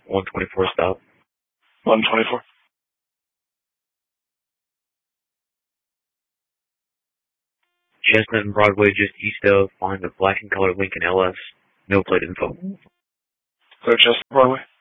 124 stop. 124. Chestnut and Broadway just east of. Find the black and colored Lincoln LS. No plate info. Clear Chestnut Broadway.